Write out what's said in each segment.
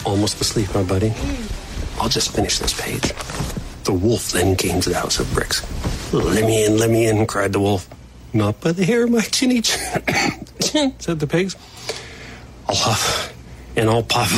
almost asleep, my buddy. I'll just finish this page. The wolf then came to the house of bricks. Let me in, cried the wolf. Not by the hair of my chinny chin, said the pigs. I'll huff and I'll puff.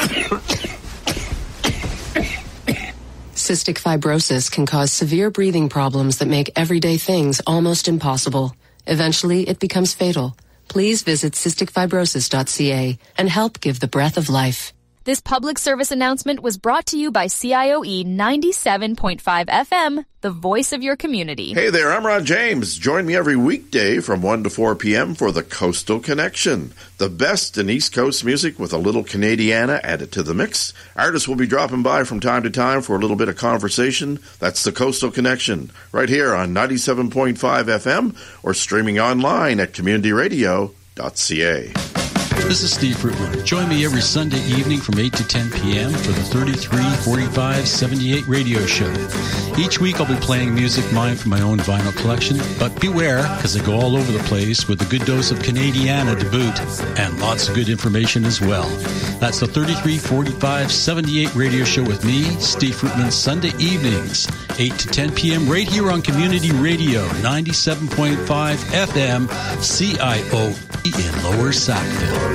Cystic fibrosis can cause severe breathing problems that make everyday things almost impossible. Eventually, it becomes fatal. Please visit cysticfibrosis.ca and help give the breath of life. This public service announcement was brought to you by CIOE 97.5 FM, the voice of your community. Hey there, I'm Ron James. Join me every weekday from 1 to 4 p.m. for the Coastal Connection. The best in East Coast music with a little Canadiana added to the mix. Artists will be dropping by from time to time for a little bit of conversation. That's the Coastal Connection, right here on 97.5 FM or streaming online at communityradio.ca. This is Steve Fruitman. Join me every Sunday evening from 8 to 10 p.m. for the 334578 radio show. Each week I'll be playing music mine from my own vinyl collection, but beware, because I go all over the place with a good dose of Canadiana to boot, and lots of good information as well. That's the 334578 radio show with me, Steve Fruitman, Sunday evenings, 8 to 10 p.m. right here on Community Radio, 97.5 FM, CIOE in Lower Sackville.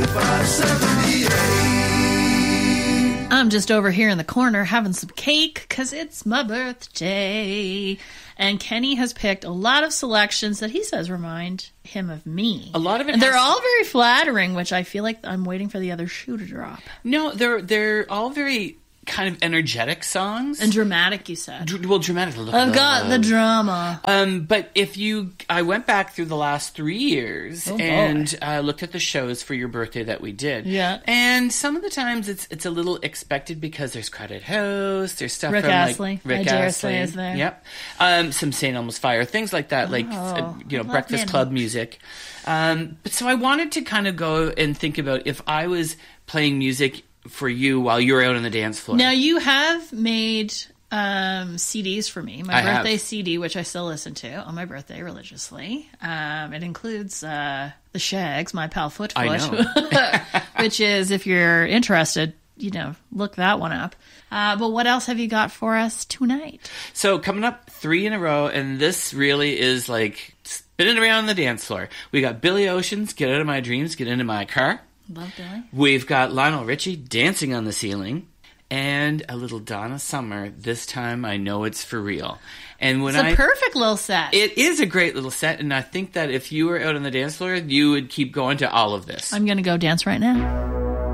I'm just over here in the corner having some cake because it's my birthday. And Kenny has picked a lot of selections that he says remind him of me. A lot of it. And they're all very flattering, which I feel like I'm waiting for the other shoe to drop. No, they're all very kind of energetic songs. And dramatic, you said. Dramatic. I've got the drama. But I went back through the last 3 years and looked at the shows for your birthday that we did. Yeah. And some of the times it's a little expected because there's Crowded House, there's stuff Rick from Astley. like Rick Astley is there. Yep. Some St. Elmo's Fire, things like that, Breakfast Club music. But so I wanted to kind of go and think about if I was playing music for you while you're out on the dance floor. Now, you have made CDs for me. My birthday CD, which I still listen to on my birthday religiously. It includes The Shags, My Pal Foot I know. which is, if you're interested, look that one up. But what else have you got for us tonight? So coming up 3 in a row, and this really is like spinning around the dance floor. We got Billy Ocean's Get Out of My Dreams, Get Into My Car. Love Billy. We've got Lionel Richie, Dancing on the Ceiling, and a little Donna Summer, This Time I Know It's For Real. And when it's a perfect little set. It is a great little set, and I think that if you were out on the dance floor, you would keep going to all of this. I'm going to go dance right now.